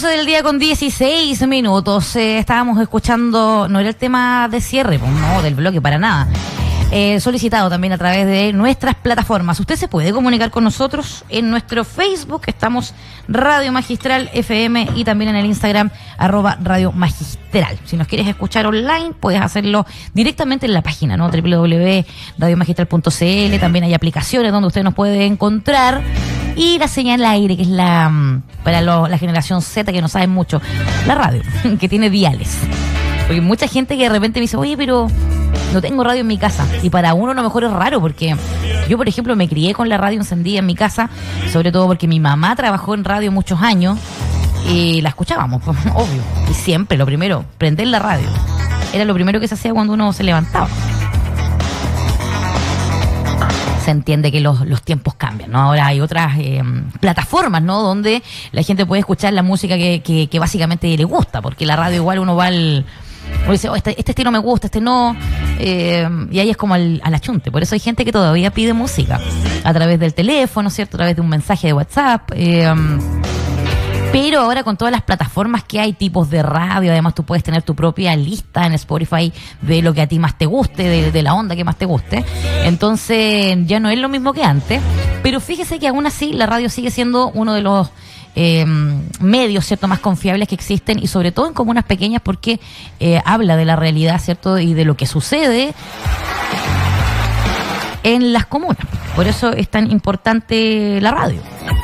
12 del día con 16 minutos. Estábamos escuchando, no era el tema de cierre, no, del bloque para nada. Solicitado también a través de nuestras plataformas. Usted se puede comunicar con nosotros en nuestro Facebook, estamos Radio Magistral FM, y también en el Instagram @Radio Magistral. Si nos quieres escuchar online, puedes hacerlo directamente en la página, ¿no? www.radiomagistral.cl. También hay aplicaciones donde usted nos puede encontrar. Y la señal aire, que es para la generación Z, que no saben mucho, la radio, que tiene diales. Porque mucha gente que de repente me dice, oye, pero no tengo radio en mi casa. Y para uno a lo mejor es raro, porque yo, por ejemplo, me crié con la radio encendida en mi casa, sobre todo porque mi mamá trabajó en radio muchos años y la escuchábamos, obvio. Y siempre, lo primero, prender la radio. Era lo primero que se hacía cuando uno se levantaba. Se entiende que los tiempos cambian, ¿no? Ahora hay otras plataformas, ¿no? Donde la gente puede escuchar la música que básicamente le gusta, porque la radio igual uno va uno dice, este estilo me gusta, este no, y ahí es como al achunte. Por eso hay gente que todavía pide música a través del teléfono, ¿cierto? A través de un mensaje de WhatsApp. Pero ahora con todas las plataformas que hay, tipos de radio, además tú puedes tener tu propia lista en Spotify de lo que a ti más te guste, de la onda que más te guste. Entonces ya no es lo mismo que antes, pero fíjese que aún así la radio sigue siendo uno de los medios, ¿cierto?, más confiables que existen, y sobre todo en comunas pequeñas, porque habla de la realidad, ¿cierto?, y de lo que sucede en las comunas. Por eso es tan importante la radio.